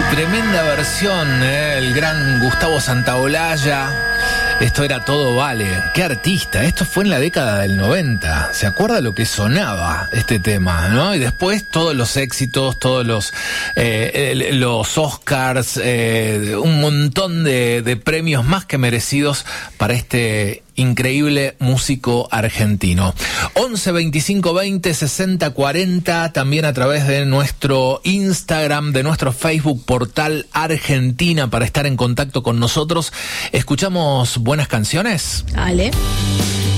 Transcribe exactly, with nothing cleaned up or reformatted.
Tremenda versión, ¿eh? El gran Gustavo Santaolalla. Esto era Todo Vale. ¡Qué artista! Esto fue en la década del noventa. ¿Se acuerda lo que sonaba este tema, no? Y después todos los éxitos, todos los eh, los Oscars, eh, un montón de, de premios más que merecidos para este increíble músico argentino. once veinticinco veinte sesenta cuarenta, también a través de nuestro Instagram, de nuestro Facebook Portal Argentina, para estar en contacto con nosotros. ¿Escuchamos buenas canciones? Dale.